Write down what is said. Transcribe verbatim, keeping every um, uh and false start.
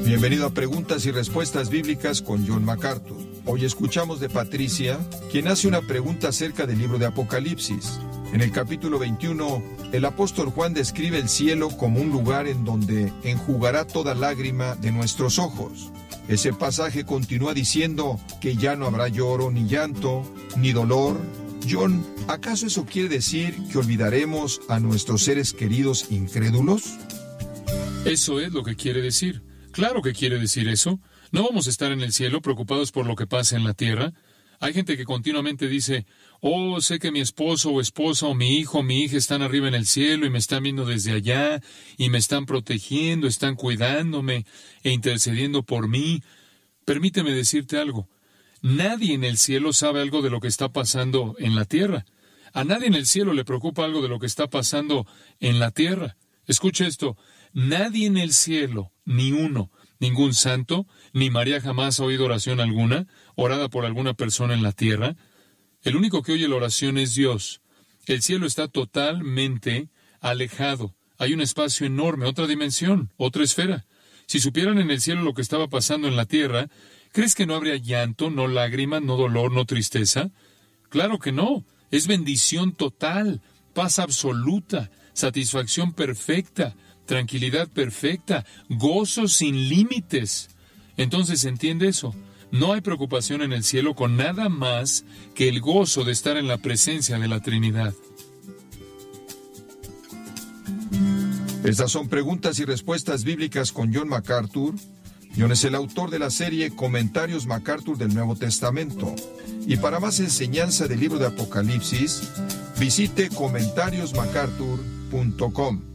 Bienvenido a Preguntas y Respuestas Bíblicas con John MacArthur. Hoy escuchamos de Patricia, quien hace una pregunta acerca del libro de Apocalipsis. En el capítulo veintiuno, el apóstol Juan describe el cielo como un lugar en donde enjugará toda lágrima de nuestros ojos. Ese pasaje continúa diciendo que ya no habrá lloro, ni llanto, ni dolor. John, ¿acaso eso quiere decir que olvidaremos a nuestros seres queridos incrédulos? Eso es lo que quiere decir. Claro que quiere decir eso. No vamos a estar en el cielo preocupados por lo que pasa en la tierra. Hay gente que continuamente dice, oh, sé que mi esposo o esposa o mi hijo o mi hija están arriba en el cielo y me están viendo desde allá y me están protegiendo, están cuidándome e intercediendo por mí. Permíteme decirte algo. Nadie en el cielo sabe algo de lo que está pasando en la tierra. A nadie en el cielo le preocupa algo de lo que está pasando en la tierra. Escucha esto. Nadie en el cielo, ni uno, ningún santo, ni María jamás ha oído oración alguna, orada por alguna persona en la tierra. El único que oye la oración es Dios. El cielo está totalmente alejado. Hay un espacio enorme, otra dimensión, otra esfera. Si supieran en el cielo lo que estaba pasando en la tierra, ¿crees que no habría llanto, no lágrimas, no dolor, no tristeza? Claro que no. Es bendición total, paz absoluta, satisfacción perfecta, tranquilidad perfecta, gozo sin límites. Entonces, ¿entiende eso? No hay preocupación en el cielo con nada más que el gozo de estar en la presencia de la Trinidad. Estas son preguntas y respuestas bíblicas con John MacArthur. John es el autor de la serie Comentarios MacArthur del Nuevo Testamento. Y para más enseñanza del libro de Apocalipsis, visite comentarios macarthur punto com.